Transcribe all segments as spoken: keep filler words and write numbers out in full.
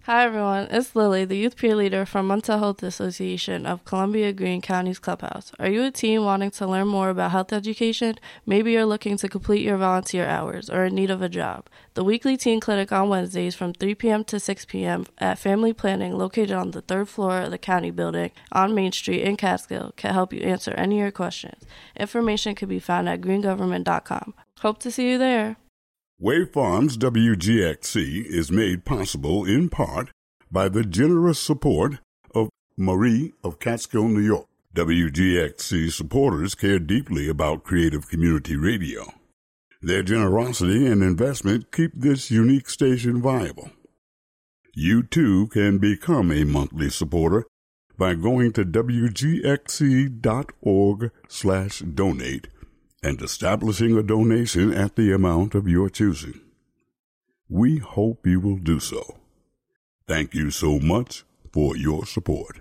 Hi everyone, it's Lily, the youth peer leader from Mental Health Association of Columbia Greene County's Clubhouse. Are you a teen wanting to learn more about health education? Maybe you're looking to complete your volunteer hours or in need of a job. The weekly teen clinic on Wednesdays from three p.m. to six p.m. at Family Planning, located on the third floor of the county building on Main Street in Catskill, can help you answer any of your questions. Information can be found at green government dot com. Hope to see you there. Wave Farms W G X C is made possible in part by the generous support of Marie of Catskill, New York. W G X C supporters care deeply about creative community radio. Their generosity and investment keep this unique station viable. You too can become a monthly supporter by going to W G X C dot org slash donate and establishing a donation at the amount of your choosing. We hope you will do so. Thank you so much for your support.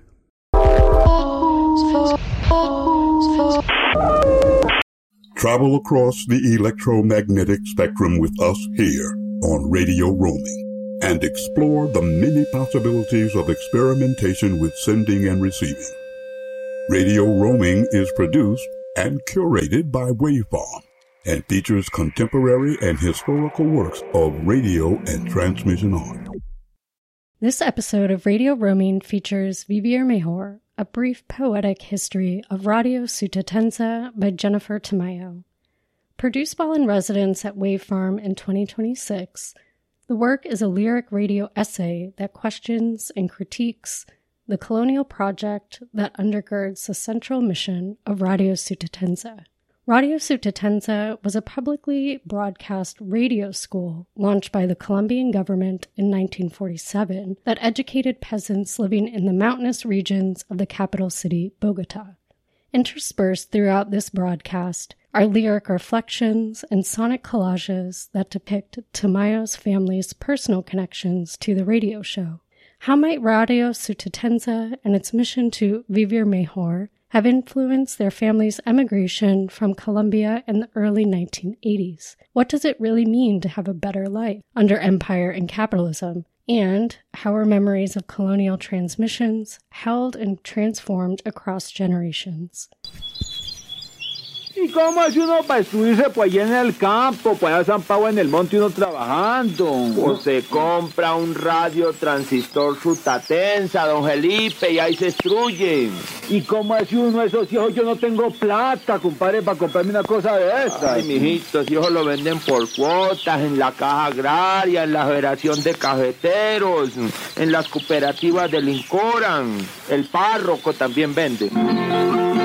Travel across the electromagnetic spectrum with us here on Radio Roaming and explore the many possibilities of experimentation with sending and receiving. Radio Roaming is produced and curated by Waveform, and features contemporary and historical works of radio and transmission art. This episode of Radio Roaming features Vivir Mejor, a brief poetic history of Radio Sutatenza by Jennifer Tamayo. Produced while in residence at Wavefarm in twenty twenty-six, the work is a lyric radio essay that questions and critiques the colonial project that undergirds the central mission of Radio Sutatenza. Radio Sutatenza was a publicly broadcast radio school launched by the Colombian government in nineteen forty-seven that educated peasants living in the mountainous regions of the capital city, Bogota. Interspersed throughout this broadcast are lyric reflections and sonic collages that depict Tamayo's family's personal connections to the radio show. How might Radio Sutatenza and its mission to Vivir Mejor have influenced their family's emigration from Colombia in the early nineteen eighties? What does it really mean to have a better life under empire and capitalism? And how are memories of colonial transmissions held and transformed across generations? ¿Y cómo hace uno para destruirse pues allá en el campo, pues allá zampado en el monte uno trabajando? Pues se compra un radio transistor Sutatenza, don Felipe, y ahí se destruye. ¿Y cómo hace uno eso si yo no tengo plata, compadre, para comprarme una cosa de esta? Ay, mijito, si ellos lo venden por cuotas, en la caja agraria, en la federación de cafeteros, en las cooperativas del Incoran, el párroco también vende.